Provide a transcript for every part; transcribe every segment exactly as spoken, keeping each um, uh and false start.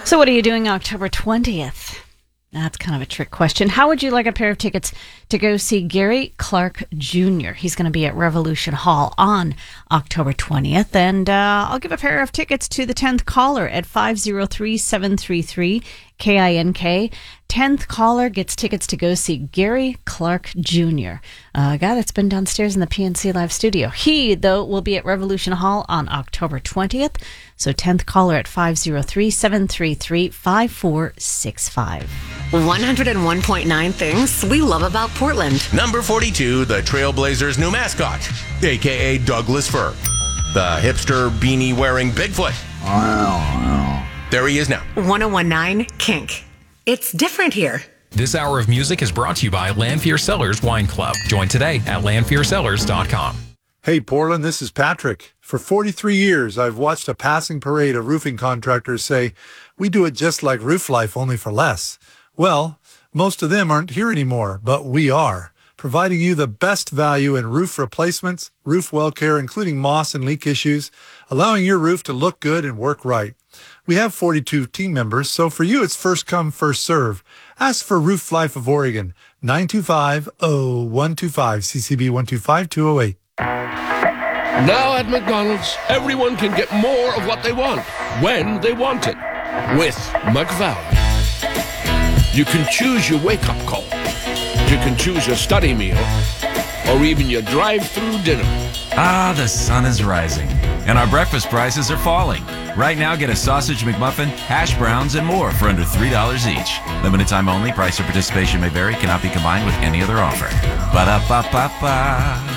So what are you doing October twentieth? That's kind of a trick question. How would you like a pair of tickets to go see Gary Clark Junior? He's going to be at Revolution Hall on October twentieth. And uh, I'll give a pair of tickets to the tenth caller at five oh three, seven three three, K I N K. tenth caller gets tickets to go see Gary Clark Junior, a guy that's been downstairs in the P N C Live studio. He, though, will be at Revolution Hall on October twentieth. So tenth caller at five oh three, seven three three, five four six five. one oh one point nine things we love about Portland. Number forty-two, the Trailblazers' new mascot, a k a. Douglas Fir. The hipster beanie-wearing Bigfoot. There he is now. one oh one point nine Kink. It's different here. This hour of music is brought to you by Lanphier Cellars Wine Club. Join today at lanphier cellars dot com. Hey, Portland, this is Patrick. For forty-three years, I've watched a passing parade of roofing contractors say, we do it just like Roof Life, only for less. Well, most of them aren't here anymore, but we are, providing you the best value in roof replacements, roof well care, including moss and leak issues, allowing your roof to look good and work right. We have forty-two team members, so for you, it's first come, first serve. Ask for Roof Life of Oregon, nine two five, oh one two five, C C B one two five, two oh eight. Now at McDonald's, everyone can get more of what they want, when they want it, with McValue. You can choose your wake-up call. You can choose your study meal, or even your drive-through dinner. Ah, the sun is rising, and our breakfast prices are falling. Right now, get a sausage McMuffin, hash browns, and more for under three dollars each. Limited time only. Price or participation may vary. Cannot be combined with any other offer. Ba-da-ba-ba-ba.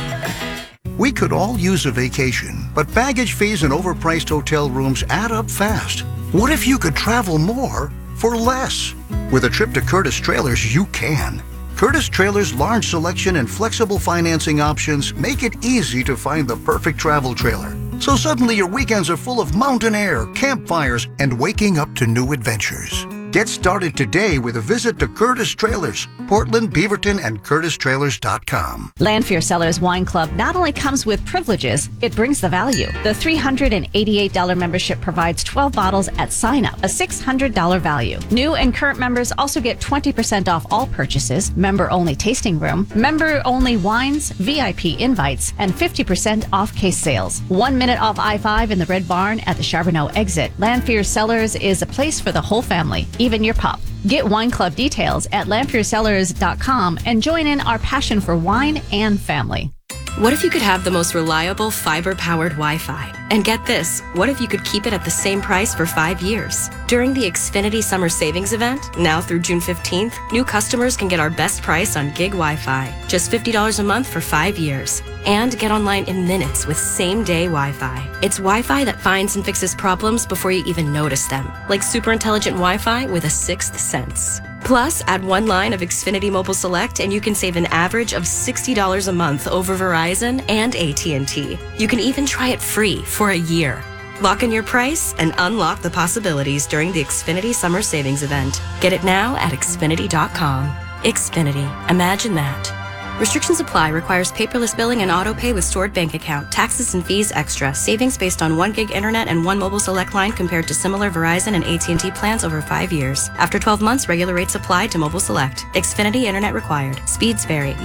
We could all use a vacation, but baggage fees and overpriced hotel rooms add up fast. What if you could travel more for less? With a trip to Curtis Trailers, you can. Curtis Trailers' large selection and flexible financing options make it easy to find the perfect travel trailer. So suddenly your weekends are full of mountain air, campfires, and waking up to new adventures. Get started today with a visit to Curtis Trailers, Portland, Beaverton, and curtis trailers dot com. Lanphier Cellars Wine Club not only comes with privileges, it brings the value. The three hundred eighty-eight dollars membership provides twelve bottles at sign-up, a six hundred dollars value. New and current members also get twenty percent off all purchases, member-only tasting room, member-only wines, V I P invites, and fifty percent off case sales. One minute off I five in the Red Barn at the Charbonneau exit. Lanphier Cellars is a place for the whole family, even your pup. Get wine club details at lanphier cellars dot com and join in our passion for wine and family. What if you could have the most reliable fiber-powered Wi-Fi? And get this, what if you could keep it at the same price for five years? During the Xfinity Summer Savings Event, now through June fifteenth, new customers can get our best price on gig Wi-Fi, just fifty dollars a month for five years. And get online in minutes with same-day Wi-Fi. It's Wi-Fi that finds and fixes problems before you even notice them, like super intelligent Wi-Fi with a sixth sense. Plus, add one line of Xfinity Mobile Select and you can save an average of sixty dollars a month over Verizon and A T and T. You can even try it free for a year. Lock in your price and unlock the possibilities during the Xfinity Summer Savings Event. Get it now at xfinity dot com. Xfinity. Imagine that. Restrictions apply. Requires paperless billing and auto pay with stored bank account. Taxes and fees extra. Savings based on one gig internet and one mobile select line compared to similar Verizon and A T and T plans over five years. After twelve months, regular rates apply to mobile select. Xfinity internet required. Speeds vary.